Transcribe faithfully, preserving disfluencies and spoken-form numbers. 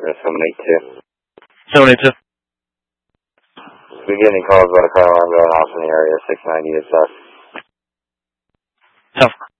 seven eight two. seven eight two. We get any calls about a car alarm going off in the area, six ninety is us. Tough.